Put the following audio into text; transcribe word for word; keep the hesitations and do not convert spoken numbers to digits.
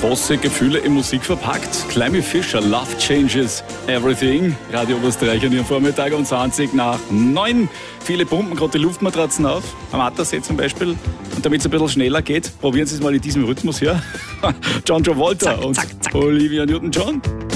große Gefühle in Musik verpackt. Clemmy Fischer, Love Changes Everything. Radio Oberösterreich an ihrem Vormittag um zwanzig nach neun. Viele pumpen gerade die Luftmatratzen auf, am Attersee zum Beispiel. Und damit es ein bisschen schneller geht, probieren Sie es mal in diesem Rhythmus hier. John Travolta Zack, und zack, zack. Olivia Newton-John.